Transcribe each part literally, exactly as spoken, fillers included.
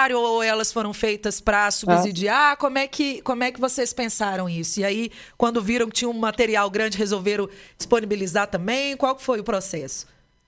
voluntário ou elas foram feitas para Ah, subsidiar? Como é que, como é que vocês pensaram isso? E aí, quando viram que tinha um material grande, resolveram disponibilizar também? Qual que foi o processo?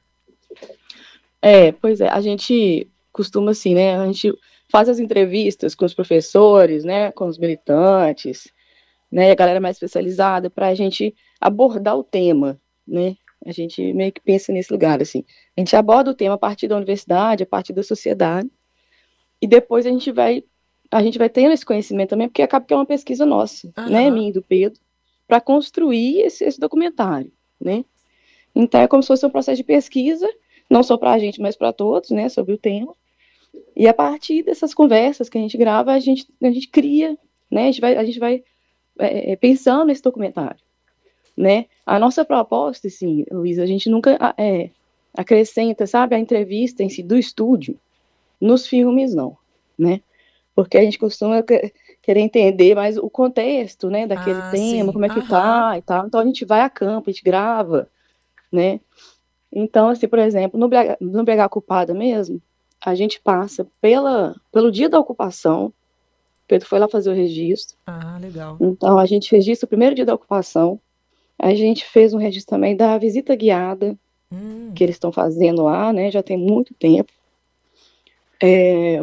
é, pois é, a gente costuma assim, né? A gente faz as entrevistas com os professores, né? Com os militantes, né? A galera mais especializada para a gente abordar o tema, né? A gente meio que pensa nesse lugar, assim. A gente aborda o tema a partir da universidade, a partir da sociedade, e depois a gente vai, a gente vai tendo esse conhecimento também, porque acaba que é uma pesquisa nossa, né? Aham. Minha e do Pedro, para construir esse, esse documentário, né? Então é como se fosse um processo de pesquisa, não só para a gente, mas para todos, né? Sobre o tema. E a partir dessas conversas que a gente grava, a gente, a gente cria, né? A gente vai, a gente vai é, pensando nesse documentário, né? A nossa proposta, assim, Luísa, a gente nunca é, acrescenta, sabe, a entrevista em si do estúdio nos filmes, não, né? Porque a gente costuma querer entender mais o contexto, né, daquele Ah, tema, sim. como é que Aham. tá e tal. Então a gente vai a campo, a gente grava, né? Então, assim, por exemplo, no B H, no B H Ocupada mesmo, a gente passa pela, pelo dia da ocupação. Pedro foi lá fazer o registro. Ah, legal. Então, a gente registra o primeiro dia da ocupação. A gente fez um registro também da visita guiada Hum, que eles estão fazendo lá, né? Já tem muito tempo. É,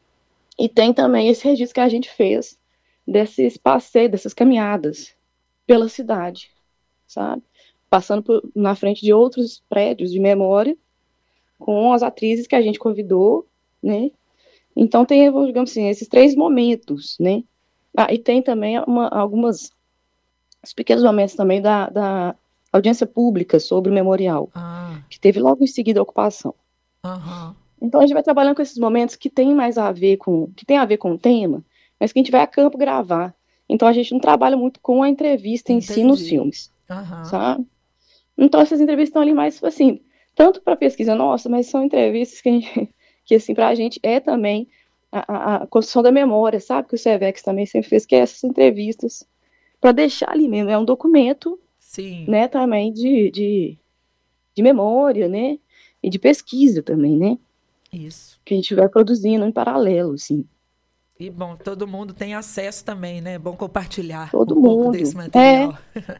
e tem também esse registro que a gente fez desses passeios, dessas caminhadas pela cidade, sabe? Passando por, na frente de outros prédios de memória com as atrizes que a gente convidou, né? Então tem, digamos assim, esses três momentos, né? Ah, e tem também uma, algumas os pequenos momentos também da, da audiência pública sobre o memorial, ah, que teve logo em seguida a ocupação. aham. Então a gente vai trabalhando com esses momentos que tem mais a ver com, que tem a ver com o tema, mas que a gente vai a campo gravar. Então a gente não trabalha muito com a entrevista em si nos Entendi. filmes, Aham. sabe? Então essas entrevistas estão ali mais, assim, tanto para pesquisa nossa, mas são entrevistas que, a gente, que assim, para a gente é também a, a, a construção da memória, sabe? Que o CEVEX também sempre fez, que é essas entrevistas, para deixar ali mesmo, é um documento, Sim, né, também de, de, de memória, né? E de pesquisa também, né? isso. Que a gente vai produzindo em paralelo, assim. E bom, todo mundo tem acesso também, né? É bom compartilhar um Todo pouco desse mundo. É, material.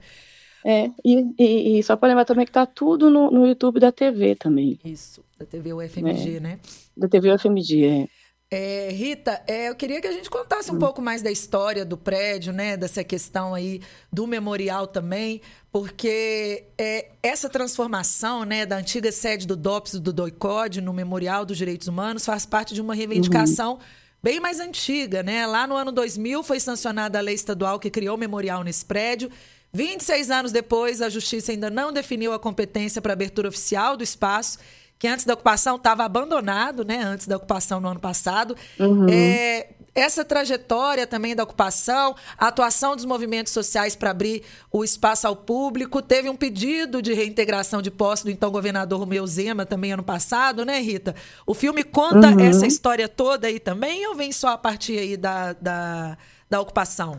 é. E, e, e só para lembrar também que tá tudo no, no YouTube da T V também, Isso, da T V U F M G, né? né? Da T V U F M G, é. É, Rita, é, eu queria que a gente contasse um Hum. pouco mais da história do prédio, né? Dessa questão aí do memorial também, porque é, essa transformação, né, da antiga sede do DOPS e do DOICODE no Memorial dos Direitos Humanos faz parte de uma Uhum. reivindicação bem mais antiga, né? Lá no ano dois mil foi sancionada a lei estadual que criou o memorial nesse prédio. vinte e seis anos depois, a Justiça ainda não definiu a competência para abertura oficial do espaço, que antes da ocupação estava abandonado, né? Antes da ocupação no ano passado. Uhum. É, essa trajetória também da ocupação, a atuação dos movimentos sociais para abrir o espaço ao público, teve um pedido de reintegração de posse do então governador Romeu Zema também ano passado, né, Rita? O filme conta essa Uhum. história toda aí também ou vem só a partir aí da, da, da ocupação?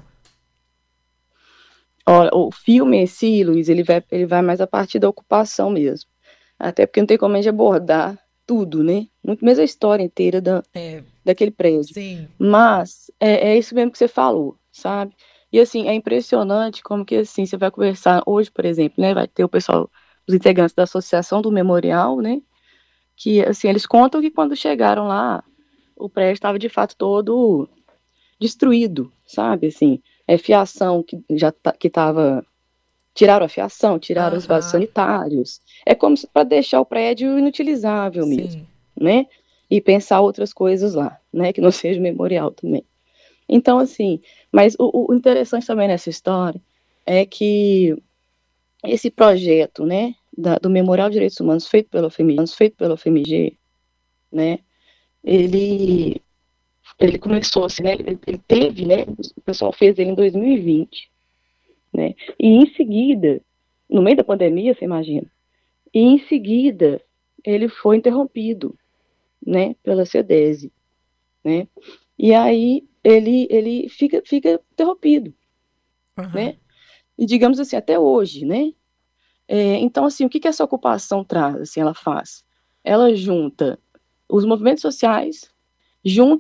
Olha, o filme em si, Luiz, ele vai, ele vai mais a partir da ocupação mesmo. Até porque não tem como a gente abordar tudo, né? Muito mesmo a história inteira da, É, daquele prédio. sim. Mas é, é isso mesmo que você falou, sabe? E assim, é impressionante como que assim, você vai conversar hoje, por exemplo, né? Vai ter o pessoal, os integrantes da Associação do Memorial, né? Que assim, eles contam que quando chegaram lá, o prédio estava de fato todo destruído, sabe? Assim, é fiação que já tá, que estava. Tiraram a fiação, tiraram os vasos Aham, sanitários. É como para deixar o prédio inutilizável mesmo, sim. né? E pensar outras coisas lá, né? Que não seja memorial também. Então, assim, mas o, o interessante também nessa história é que esse projeto, né, da, do Memorial de Direitos Humanos feito pela F M G, feito pela F M G, né, ele, ele começou assim, né, ele, ele teve, né, o pessoal fez ele em dois mil e vinte, né, e em seguida, no meio da pandemia, você imagina, e em seguida ele foi interrompido, né, pela CEDESE, né, e aí ele, ele fica, fica interrompido, Aham. né, e digamos assim, até hoje, né, é, então assim, o que que essa ocupação traz, assim, ela faz? Ela junta os movimentos sociais, junto